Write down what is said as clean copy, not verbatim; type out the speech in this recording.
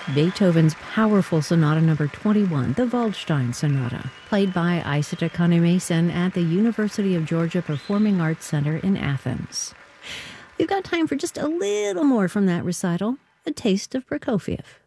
Beethoven's powerful Sonata Number 21, the Waldstein Sonata, played by Isata Kane-Mason at the University of Georgia Performing Arts Center in Athens. We've got time for just a little more from that recital, a taste of Prokofiev.